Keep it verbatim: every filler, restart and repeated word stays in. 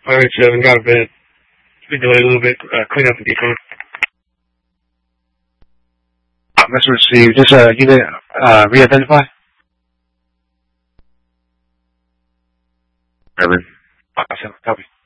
five eight seven, got a bed. We delayed a little bit, uh, clean up the decode. Message received. Just, uh, unit, uh, re-identify? Reverend. Awesome. Copy.